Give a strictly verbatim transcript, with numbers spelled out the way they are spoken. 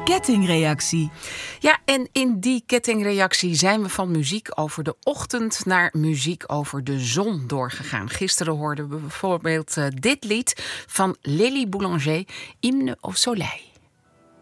kettingreactie. Ja, en in die kettingreactie zijn we van muziek over de ochtend naar muziek over de zon doorgegaan. Gisteren hoorden we bijvoorbeeld uh, dit lied van Lily Boulanger, Hymne au Soleil.